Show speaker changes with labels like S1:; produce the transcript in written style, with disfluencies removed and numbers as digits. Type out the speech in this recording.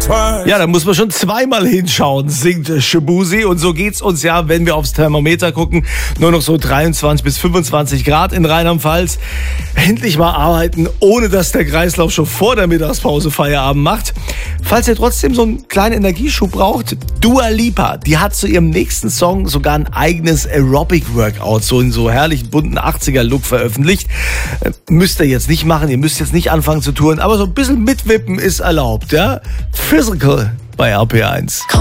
S1: Ja, da muss man schon zweimal hinschauen, singt Shaboozey. Und so geht's uns ja, wenn wir aufs Thermometer gucken. Nur noch so 23 bis 25 Grad in Rheinland-Pfalz. Endlich mal arbeiten, ohne dass der Kreislauf schon vor der Mittagspause Feierabend macht. Falls ihr trotzdem so einen kleinen Energieschub braucht, Dua Lipa, die hat zu ihrem nächsten Song sogar ein eigenes Aerobic-Workout, so in so herrlichen bunten 80er-Look veröffentlicht. Müsst ihr jetzt nicht machen, ihr müsst jetzt nicht anfangen zu touren, aber so ein bisschen mitwippen ist erlaubt, ja? Physical bei RP1.